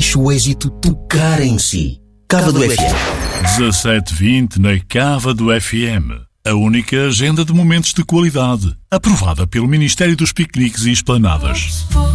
deixe o êxito tocar em si. Cava do FM. 17:20 na Cava do FM. A única agenda de momentos de qualidade, aprovada pelo Ministério dos Piqueniques e Esplanadas.